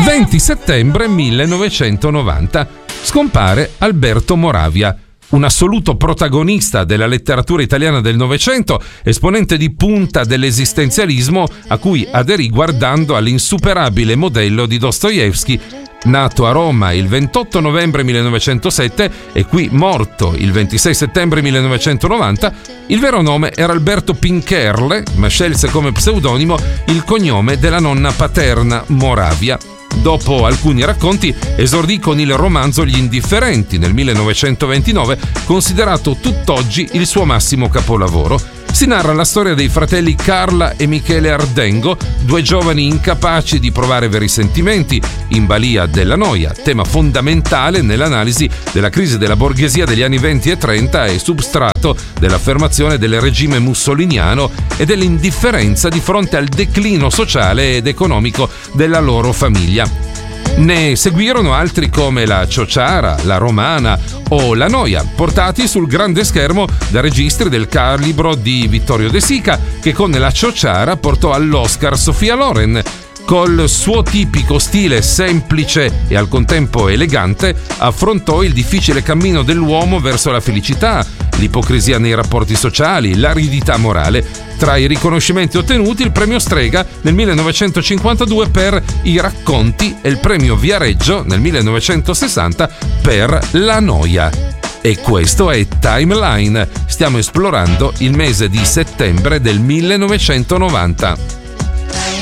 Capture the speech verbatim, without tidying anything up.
venti settembre millenovecentonovanta. Scompare Alberto Moravia, un assoluto protagonista della letteratura italiana del Novecento, esponente di punta dell'esistenzialismo a cui aderì guardando all'insuperabile modello di Dostoevskij. Nato a Roma il ventotto novembre millenovecentosette e qui morto il ventisei settembre millenovecentonovanta, il vero nome era Alberto Pincherle, ma scelse come pseudonimo il cognome della nonna paterna, Moravia. Dopo alcuni racconti esordì con il romanzo Gli Indifferenti nel millenovecentoventinove, considerato tutt'oggi il suo massimo capolavoro. Si narra la storia dei fratelli Carla e Michele Ardengo, due giovani incapaci di provare veri sentimenti, in balia della noia, tema fondamentale nell'analisi della crisi della borghesia degli anni venti e trenta e substrato dell'affermazione del regime mussoliniano e dell'indifferenza di fronte al declino sociale ed economico della loro famiglia. Ne seguirono altri come La Ciociara, La Romana o La Noia, portati sul grande schermo da registri del calibro di Vittorio De Sica, che con La Ciociara portò all'Oscar Sofia Loren. Col suo tipico stile semplice e al contempo elegante, affrontò il difficile cammino dell'uomo verso la felicità, l'ipocrisia nei rapporti sociali, l'aridità morale. Tra i riconoscimenti ottenuti il premio Strega nel millenovecentocinquantadue per I racconti e il premio Viareggio nel millenovecentosessanta per La Noia. E questo è Timeline. Stiamo esplorando il mese di settembre del millenovecentonovanta.